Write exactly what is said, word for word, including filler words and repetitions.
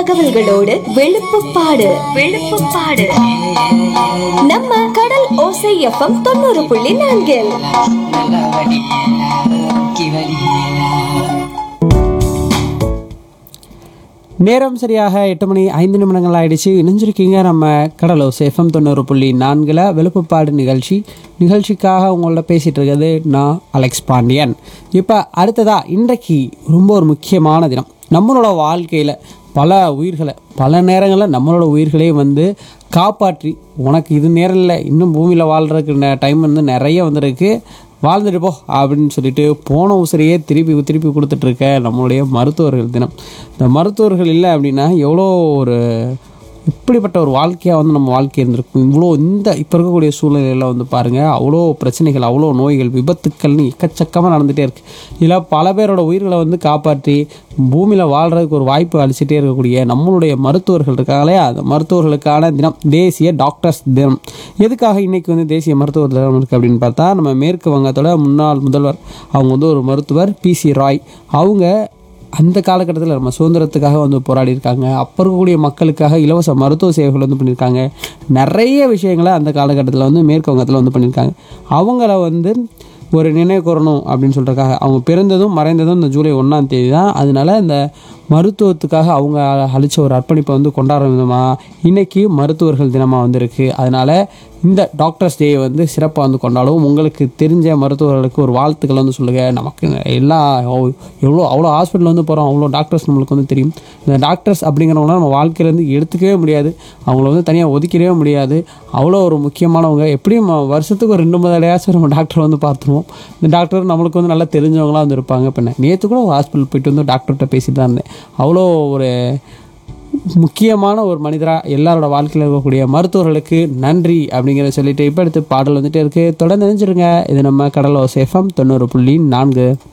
தகவல்களோடு வெளுப்புப்பாடு வெளுப்புப்பாடு நம்ம கடல் ஓசை எஃப்எம் தொண்ணூறு புள்ளி நான்கில். நேரம் சரியாக எட்டு மணி ஐந்து நிமிடங்கள் ஆயிடுச்சு. இணைஞ்சிருக்கீங்க நம்ம கடலோ எஃப்எம் தொண்ணூறு புள்ளி நான்கில் வெளுப்புப்பாடு நிகழ்ச்சி. நிகழ்ச்சிக்காக உங்களோட பேசிகிட்டு இருக்கிறது நான் அலெக்ஸ் பாண்டியன். இப்போ அடுத்ததா இன்றைக்கு ரொம்ப ஒரு முக்கியமான தினம். நம்மளோட வாழ்க்கையில் பல உயிர்களை பல நேரங்களில் நம்மளோட உயிர்களையும் வந்து காப்பாற்றி உனக்கு இது நேரம் இல்லை, இன்னும் பூமியில் வாழ்கிறதுக்கு டைம் வந்து நிறைய வந்துருக்கு, வாழ்ந்துட்டு போ அப்படின்னு சொல்லிட்டு போன உசிரியே திருப்பி திருப்பி கொடுத்துட்ருக்க நம்மளுடைய மருத்துவர்கள் தினம். இந்த மருத்துவர்கள் இல்லை அப்படின்னா எவ்வளோ ஒரு இப்படிப்பட்ட ஒரு வாழ்க்கையாக வந்து நம்ம வாழ்க்கை இருந்திருக்கும். இவ்வளோ இந்த இப்போ இருக்கக்கூடிய சூழ்நிலையில் வந்து பாருங்கள், அவ்வளோ பிரச்சனைகள், அவ்வளோ நோய்கள், விபத்துக்கள்னு எக்கச்சக்கமாக நடந்துகிட்டே இருக்குது. இதில் பல பேரோட உயிர்களை வந்து காப்பாற்றி பூமியில் வாழ்கிறதுக்கு ஒரு வாய்ப்பு அளிச்சுட்டே இருக்கக்கூடிய நம்மளுடைய மருத்துவர்கள் இருக்காங்களே, அந்த மருத்துவர்களுக்கான தினம் தேசிய டாக்டர்ஸ் தினம். எதுக்காக இன்றைக்கி வந்து தேசிய மருத்துவர் தினம் இருக்குது அப்படின்னு பார்த்தா, நம்ம மேற்கு வங்கத்தோட முன்னாள் முதல்வர் அவங்க வந்து ஒரு மருத்துவர் பி சி ராய். அவங்க அந்த காலகட்டத்தில் நம்ம சுதந்திரத்துக்காக வந்து போராடி இருக்காங்க. அப்போ இருக்கக்கூடிய மக்களுக்காக இலவச மருத்துவ சேவைகள் வந்து பண்ணியிருக்காங்க. நிறைய விஷயங்களை அந்த காலகட்டத்தில் வந்து மேற்கு வங்கத்தில் வந்து பண்ணியிருக்காங்க. அவங்கள வந்து ஒரு நினைவு கூறணும் அப்படின்னு சொல்கிறக்காக அவங்க பிறந்ததும் மறைந்ததும் இந்த ஜூலை ஒன்றாம் தேதி தான். அதனால இந்த மருத்துவத்துக்காக அவங்க அளித்த ஒரு அர்ப்பணிப்பை வந்து கொண்டாடுற விதமாக இன்றைக்கி மருத்துவர்கள் தினமாக வந்துருக்கு. அதனால் இந்த டாக்டர்ஸ் டே வந்து சிறப்பாக வந்து கொண்டாடுவோம். உங்களுக்கு தெரிஞ்ச மருத்துவர்களுக்கு ஒரு வாழ்த்துக்கள் வந்து சொல்லுங்கள். நமக்கு எல்லா எவ்வளோ அவ்வளோ ஹாஸ்பிட்டல் வந்து போகிறோம், அவ்வளோ டாக்டர்ஸ் நம்மளுக்கு வந்து தெரியும். இந்த டாக்டர்ஸ் அப்படிங்கிறவங்களாம் நம்ம வாழ்க்கையிலேருந்து எடுத்துக்கவே முடியாது, அவங்கள வந்து தனியாக ஒதுக்கிடவே முடியாது. அவ்வளோ ஒரு முக்கியமானவங்க. எப்படியும் வருஷத்துக்கு ஒரு ரெண்டு மூணு தடையாச்சும் நம்ம டாக்டர் வந்து பார்த்துருவோம். இந்த டாக்டர் நம்மளுக்கு வந்து நல்லா தெரிஞ்சவங்களாம் வந்து இருப்பாங்க. இப்போ நேற்று கூட ஒரு ஹாஸ்பிட்டல் போயிட்டு வந்து டாக்டர்கிட்ட பேசிட்டு தான் இருந்தேன். அவ்வளோ ஒரு முக்கியமான ஒரு மனிதராக எல்லாரோட வாழ்க்கையில் இருக்கக்கூடிய மருத்துவர்களுக்கு நன்றி அப்படிங்கிறத சொல்லிட்டு இப்போ அடுத்து பாடல் வந்துட்டே இருக்குது. தொடர்ந்து நினைச்சிருங்க. இது நம்ம கடலோசை எஃப்எம் தொண்ணூறு புள்ளி நான்கு.